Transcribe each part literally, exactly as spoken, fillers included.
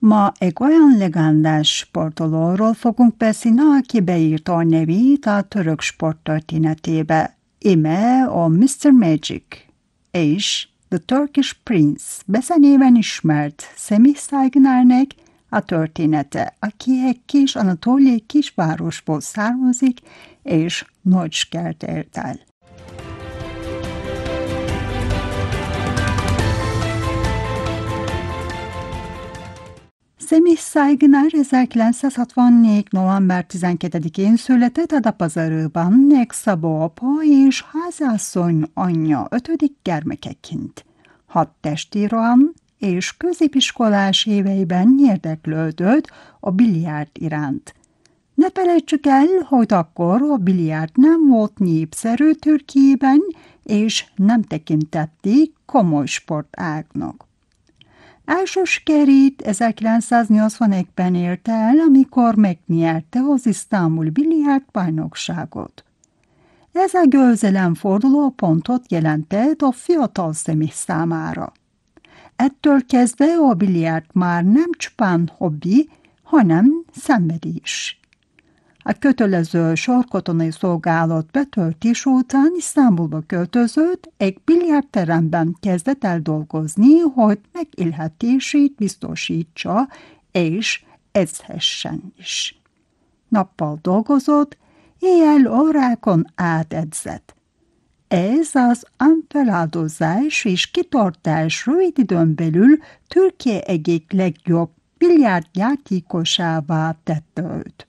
Ma egy olyan legendás sportolóról fogunk beszélni, aki beírta a nevét a török sport történetébe. Íme a miszter Magic, és The Turkish Prince beszenéven ismert Semih Saygınernek a története, aki egy kis anatóliai kisvárosból származik, és nagy sikert ért el. Semih Saygıner ezerkilencszázhatvannégy. november tizenkettedikén született Adapazarıban, ex-szabó apa és háziasszony anyja ötödik gyermekeként. Hat testvéren és középiskolás éveiben érdeklődött a biliárd iránt. Ne felejtsük el, hogy akkor a biliárd nem volt népszerű Türkiében, és nem tekintették komoly sportágnak. Első sikerét ezerkilencszáznyolcvanegyben érte el, amikor megnyerte az isztambuli biliárd bajnokságot. Ez a győzelemforduló pontot jelentett a fiatal Semih számára. Ettől kezdve a biliárd már nem csupán hobbi, hanem szenvedés. A kötelező sorkatonai szolgálat betöltés után Isztambulba költözött, egy biliárdteremben kezdett el dolgozni, hogy megélhetését biztosítsa, és edzhessen is. Nappal dolgozott, éjjel órákon átedzett. Ez az önfeláldozás és kitartás rövid időn belül Türkiye egyik legjobb biliárdjátékosává tette őt.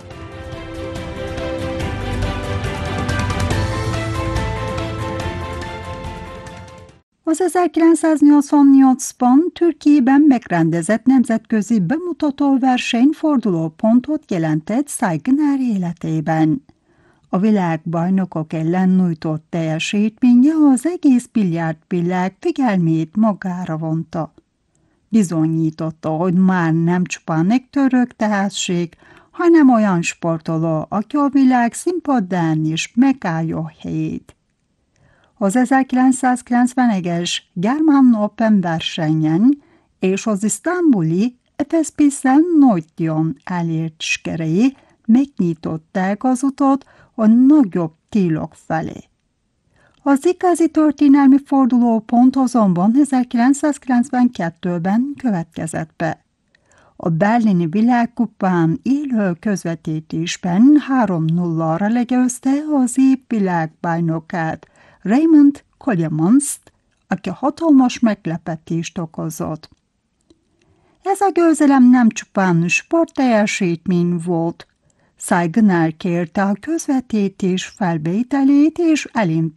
Az ezerkilencszáznyolcvannyolcban Türkiye'ben megrendezett nemzetközi bemutatóverseny fordulópontot jelentett Saygıner életében. A világbajnokok ellen nyújtott teljesítménye az egész biliárdvilág figyelmét magára vonta. Bizonyította, hogy már nem csupán egy török tehetség, hanem olyan sportoló, aki a világ színpadán is megállja helyét. Az ezerkilencszázkilencvenegyes German Open versenyen és az isztambuli Efes Pilsen Nördlön elért sikerei megnyitották az utat a nagyobb célok felé. Az igazi történelmi fordulópont azonban ezerkilencszázkilencvenkettőben következett be. A berlini világkupán élő közvetítésben három nulla-ra legyőzte az év világbajnokát, Raymond Ceulemans-t, aki hatalmas meglepetést okozott. Ez a győzelem nem csupán sportteljesítmény volt. Saygıner kérte a közvetítés felvételét és elintézte